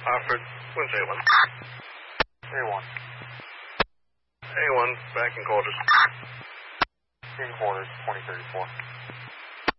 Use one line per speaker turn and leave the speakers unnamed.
Hartford, when's A1?
A1.
A1, back in quarters.
In quarters, 2034.